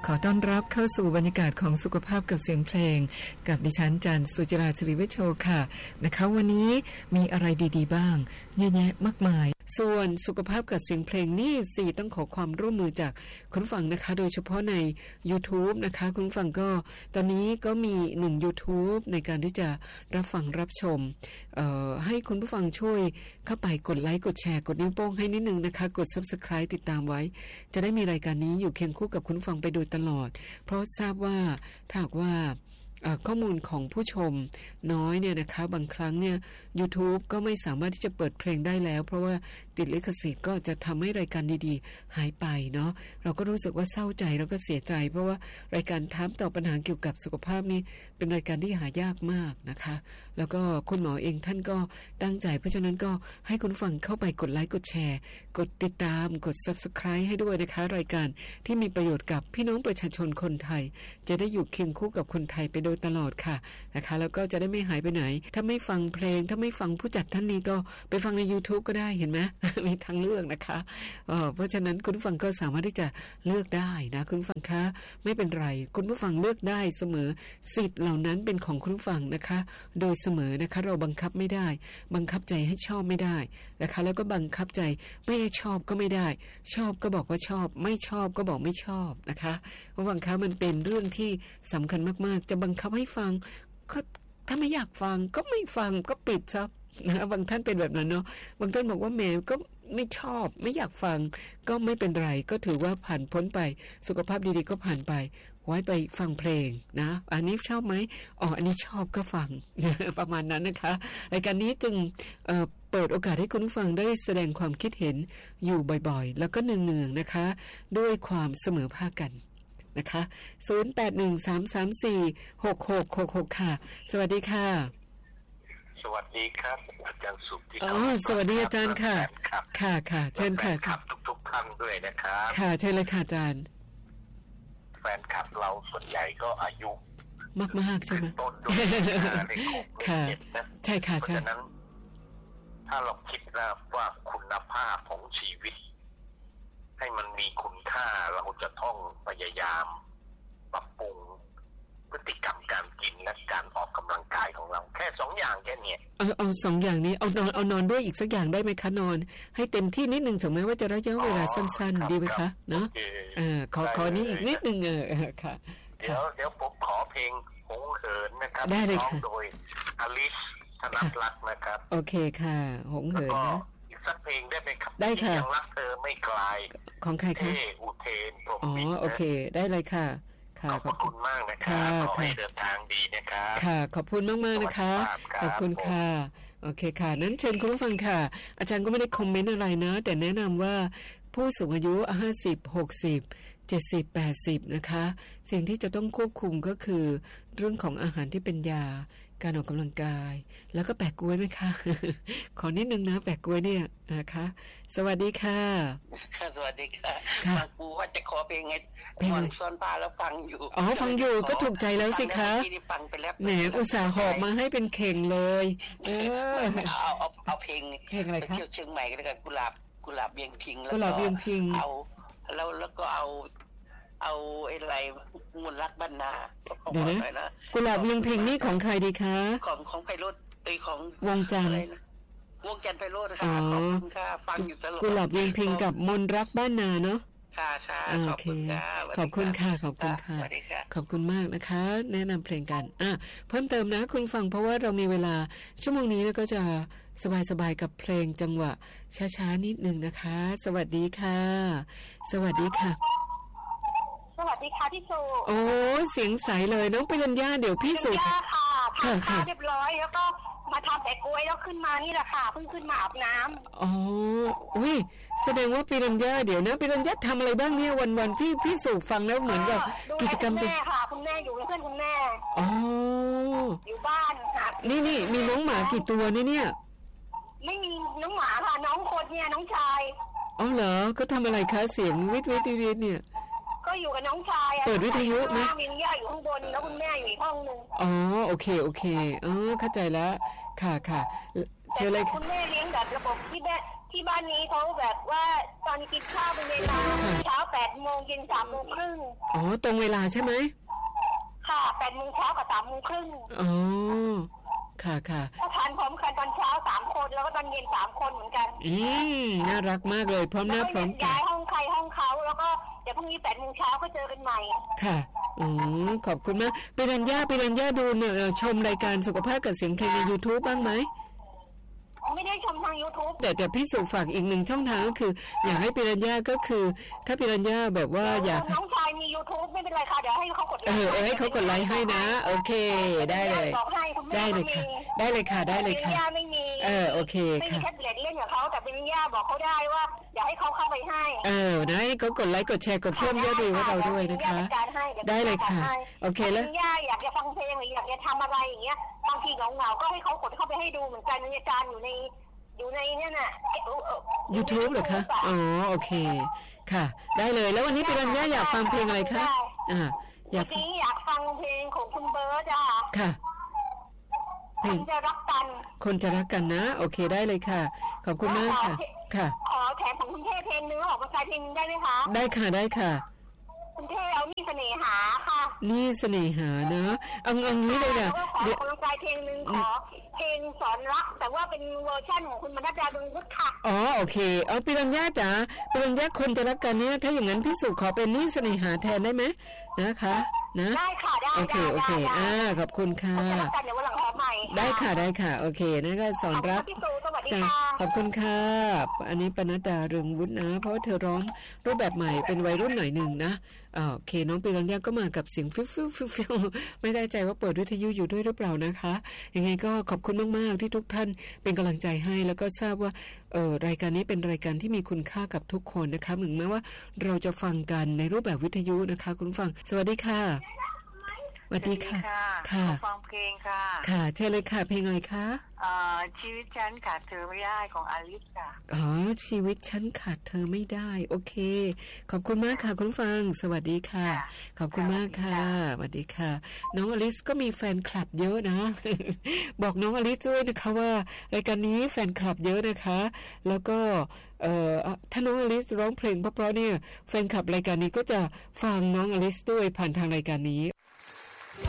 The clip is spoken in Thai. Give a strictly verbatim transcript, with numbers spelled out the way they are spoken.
ขอต้อนรับเข้าสู่บรรยากาศของสุขภาพกับเสียงเพลงกับดิฉันจันทร์สุจิราศิริวิโชค่ะนะคะวันนี้มีอะไรดีๆบ้างเยอะแยะมากมายส่วนสุขภาพกับเสียงเพลงนี่สิต้องขอความร่วมมือจากคุณฟังนะคะโดยเฉพาะใน YouTube นะคะคุณฟังก็ตอนนี้ก็มีหนึ่ง YouTube ในการที่จะรับฟังรับชมเอ่อให้คุณผู้ฟังช่วยเข้าไปกดไลค์กดแชร์กดนิ้วโป้งให้นิดนึงนะคะกด Subscribe ติดตามไว้จะได้มีรายการนี้อยู่เคียงคู่กับคุณฟังไปโดยตลอดเพราะทราบว่าถ้าหากว่าข้อมูลของผู้ชมน้อยเนี่ยนะคะบางครั้งเนี่ย YouTube ก็ไม่สามารถที่จะเปิดเพลงได้แล้วเพราะว่าติดลิขสิทธิ์ก็จะทำให้รายการดีๆหายไปเนาะเราก็รู้สึกว่าเศร้าใจแล้วก็เสียใจเพราะว่ารายการถามตอบปัญหาเกี่ยวกับสุขภาพนี่เป็นรายการที่หายากมากนะคะแล้วก็คุณหมอเองท่านก็ตั้งใจเพราะฉะนั้นก็ให้คุณฟังเข้าไปกดไลค์กดแชร์กดติดตามกด Subscribe ให้ด้วยนะคะรายการที่มีประโยชน์กับพี่น้องประชาชนคนไทยจะได้อยู่เคียงคู่กับคนไทยไปโดยตลอดค่ะนะคะแล้วก็จะได้ไม่หายไปไหนถ้าไม่ฟังเพลงถ้าไม่ฟังผู้จัดท่านนี้ก็ไปฟังใน YouTube ก็ได้เห็นไหม มีทางเลือกนะคะเอ่อเพราะฉะนั้นคุณผู้ฟังก็สามารถที่จะเลือกได้นะคุณผู้ฟังคะไม่เป็นไรคุณผู้ฟังเลือกได้เสมอสิทธิ์เหล่านั้นเป็นของคุณผู้ฟังนะคะโดยเสมอนะคะเราบังคับไม่ได้บังคับใจให้ชอบไม่ได้นะคะแล้วก็บังคับใจไม่ให้ชอบก็ไม่ได้ชอบก็บอกว่าชอบไม่ชอบก็บอกไม่ชอบนะคะคุณผู้ฟังคะมันเป็นเรื่องที่สำคัญมากๆจะบังคับให้ฟังก็ถ้าไม่อยากฟังก็ไม่ฟังก็ปิดซะนะบางท่านเป็นแบบนั้นเนาะบางท่านบอกว่าแหมก็ไม่ชอบไม่อยากฟังก็ไม่เป็นไรก็ถือว่าผ่านพ้นไปสุขภาพดีๆก็ผ่านไปไว้ไปฟังเพลงนะอันนี้ชอบไหมอ๋ออันนี้ชอบก็ฟัง ประมาณนั้นนะคะรายการนี้จึงเอ่อเปิดโอกาสให้คุณผู้ฟังได้แสดงความคิดเห็นอยู่บ่อยๆแล้วก็เนืองๆนะคะด้วยความเสมอภาคกันนะคะศูนย์ แปด หนึ่ง สาม สาม สี่ หก หก หก หกค่ะสวัสดีค่ะสวัสดีครับอาจารย์สุที่อ๋อสวัสดีอาจารย์ค่ะค่ะค่ะเชิญค่ะครับทุกๆท่านด้วยนะครับค่ะเชิญเลยค่ะอาจารย์แฟนคลับเราส่วนใหญ่ก็อายุมากๆใช่ไหมต้นด้วยเลขหกเลขเจ็ดนะใช่ค่ะเพราะฉะนั้นถ้าเราคิดนะว่าคุณภาพของชีวิตให้มันมีคุณค่าเราจะต้องพยายามปรับปรุงพฤติกรรมการกินและการออกกำลังกายของเราแค่สองอย่างแค่นี้เอาเอาสองอย่างนี้เอานอนเอานอนด้วยอีกสักอย่างได้ไหมคะนอนให้เต็มที่นิดนึงถึงแม้ว่าจะระยะเวลาสั้นๆดีไหมคะเนาะเออขอขอนี้อีกนิดนึงเออค่ะเดี๋ยวเดี๋ยวผมขอเพลงหงเหินนะครับได้เลยค่ะโดยอลิสธนรัตน์นะครับโอเคค่ะหงเหินนะสักเพลงได้ไหมครับได้ค่ะยังรักเธอไม่ไกลของใครคะเออุเทนพรหมมิตรอ๋อโอเคได้เลยค่ะค่ะขอบคุณมากนะครับขอให้เดินทางดีนะครับค่ะขอบคุณมากมากนะคะขอบคุณค่ะโอเคค่ะนั้นเชิญคุณผู้ฟังค่ะอาจารย์ก็ไม่ได้คอมเมนต์อะไรนะแต่แนะนำว่าผู้สูงอายุห้าสิบ หกสิบ เจ็ดสิบ แปดสิบนะคะสิ่งที่จะต้องควบคุมก็คือเรื่องของอาหารที่เป็นยาการออกกำลังกายแล้วก็แปะกล้วยไหมคะ ขอนิดนึงนะแปะกล้วยเนี่ยนะคะสวัสดีค่ะสวัสดีค่ะฟังปูว่าจะขอเพลงไงฟังซ้อนผ้าแล้วฟังอยู่อ๋อฟังอยู่ก็ถูกใจแล้วสิคะแหมอุตส่าห์หอบมาให้เป็นเข่งเลยเออเอาเอาเอาเพลงเพลงอะไรคะเที่ยวเชียงใหม่กันแล้วกันกุหลาบกุหลาบเวียงพิงแล้วกุหลาบเวียงพิงเอาแล้วแล้วก็เอาเอาอะไรมนต์รักบ้านนาเดี๋ยวนะกุหลาบเวียงพิงนี่ของใครดีคะของของไพโรจน์ไอของวงจันทร์วงจันทร์ไพโรจน์ค่ะขอบคุณค่ะฟังอยู่ตลอดกุหลาบเวียงพิงกับมนต์รักบ้านนาเนาะค่ะค่ะขอบคุณค่ะขอบคุณค่ะขอบคุณค่ะขอบคุณมากนะคะแนะนำเพลงกันอ่ะเพิ่มเติมนะคุณฟังเพราะว่าเรามีเวลาชั่วโมงนี้แล้วก็จะสบายๆกับเพลงจังหวะช้าๆนิดนึงนะคะสวัสดีค่ะสวัสดีค่ะสวัสดีค่ะพี่สุโอ้เสียงใสเลยน้องปิรัญญาเดี๋ยวพี่สุค่ะทานข้าวเรียบร้อยแล้วก็มาทำแปะกล้วยแล้วขึ้นมานี่แหละค่ะเพิ่งขึ้นมาอาบน้ำอ๋ออุ้ยแสดงว่าปิรัญญาเดี๋ยวนะปิรัญญาทำอะไรบ้างเนี่ยวันๆพี่พี่สุฟังแล้วเหมือนกับกิจกรรมคุณแม่ค่ะคุณแม่อยู่กับเพื่อนคุณแม่อ๋ออยู่บ้านค่ะนี่นี่มีน้องหมากี่ตัวเนี่ยเนี่ยไม่มีน้องหมาค่ะน้องคนเนี่ยน้องชายอ๋อเหรอก็ทำอะไรคะเสียงวิทวิทวิทเนี่ยก็อยู่กับน้องชายเปิดวิทยุไหมมีย่าอยู่ข้างบนแล้วคุณแม่อยู่อีกห้องนึงอ๋อโอเคโอเคเออเข้าใจแล้วค่ะค่ะเชิญเลยคุณแม่เลี้ยงแบบระบบที่แม่ที่ที่บ้านนี้เขาแบบว่าตอนกินข้าวเป็นเวลาเช้าแปดโมงเย็นสามโมงครึ่งอ๋อตรงเวลาใช่ไหมค่ะแปดโมงเช้ากับสามโมงครึ่งอ๋อค่ะค่ะก็ทานพร้อมกันตอนเช้าสามคนแล้วก็ตอนเย็นสามคนเหมือนกันอืมน่ารักมากเลยพร้อมหน้าพร้อมตาย้ายห้องใครห้องเขาแล้วก็เดี๋ยวพรุ่งนี้แปดโมงเช้าก็เจอกันใหม่ค่ะอืมขอบคุณมากปิรัญญาปิรัญญาดูชมรายการสุขภาพกับเสียงเพลงใน YouTube บ้างไหมไม่ได้ชมทาง YouTube แต่แต่พี่สุฝากอีกหนึ่งช่องทางก็คืออยากให้ปิรัญญาก็คือถ้าปิรัญญาแบบว่าอยากน้องชายมี YouTube ไม่เป็นไรค่ะเดี๋ยวให้เขากดไลค์เออเออให้เขากดไลค์ให้นะโอเคได้เลยได้เลยค่ะได้เลยค่ะได้เลยค่ะปิรัญญาไม่มีเออโอเคค่ะไม่มีแท็บเล็ตเล่นกับเขาแต่ปิรัญญาบอกเขาได้ว่าอยากให้เขาเข้าไปให้เออนะให้เขากดไลค์กดแชร์กดเพิ่มยอดวิวให้เราด้วยนะคะได้เลยค่ะโอเคแล้วปิรัญญาอยากจะฟังเพลงหรืออยากจะทำอะไรอย่างเงี้ยบางทีเหงาๆก็ให้เขากดเข้าไปให้ดูเหมือนกันในการอยู่ในอยู่ในเนี่ยน่ะ YouTube เหรอคะอ๋อโอเคค่ะได้เลยแล้ววันนี้ปิรัญญาอยากฟังเพลงอะไรคะอ่าอยากนี้อยากฟังเพลงของคุณเบิร์ดอ่ะค่ะคนจะรักกันคนจะรักกันนะโอเคได้เลยค่ะขอบคุณมากค่ะค่ะขอแถมของคุณเทพเพลงนึงออกมาใช้เพลงนึงได้ไหมคะได้ค่ะได้ค่ะคุณเทพเอานี่เสน่หาค่ะนี่เสน่หานะเอาเอางี้เลยนะเดี๋ยวขอกำลังใจเพลงนึงขอเพลงสอนรักแต่ว่าเป็นเวอร์ชั่นของคุณมนัสดาดวงวุฒิค่ะอ๋อโอเคเอาปิรัญญาจ๋าปิรัญญาคนจะรักกันเนี่ยถ้าอย่างนั้นพี่สุขอเป็นนี่เสน่หาแทนได้ไหมนะคะนะได้ค่ะได้โอเคโอเคอ่าขอบคุณค่ะได้ค่ะได้ค่ะโอเคนั่นก็สอนรักขอบคุณค่ะอันนี้ปนัดดาเรืองวุฒินะเพราะว่าเธอร้องรูปแบบใหม่เป็นวัยรุ่นหน่อยหนึ่งนะอ่าโอเคน้องปิรัญญาก็มากับเสียงฟิวฟิวฟิวฟิวไม่ได้ใจว่าเปิดวิทยุอยู่ด้วยหรือเปล่านะคะยังไงก็ขอบคุณมากๆที่ทุกท่านเป็นกำลังใจให้แล้วก็ทราบว่าเออรายการนี้เป็นรายการที่มีคุณค่ากับทุกคนนะคะถึงแม้ว่าเราจะฟังกันในรูปแบบวิทยุนะคะคุณฟังสวัสดีค่ะสวัสดีค่ะค่ะฟังเพลงค่ะค่ะเชิญเลยค่ะเพลงอะไรคะอ่าชีวิตฉันขาดเธอไม่ได้ของอลิซค่ะอ๋อชีวิตฉันขาดเธอไม่ได้โอเคขอบคุณมากค่ะคุณฟังสวัสดีค่ะขอบคุณมากค่ะสวัสดีค่ะน้องอลิซก็มีแฟนคลับเยอะนะบอกน้องอลิซด้วยนะคะว่ารายการนี้แฟนคลับเยอะนะคะแล้วก็เอ่อถ้าน้องอลิซร้องเพลงเพราะๆเนี่ยแฟนคลับรายการนี้ก็จะฟังน้องอลิซด้วยผ่านทางรายการนี้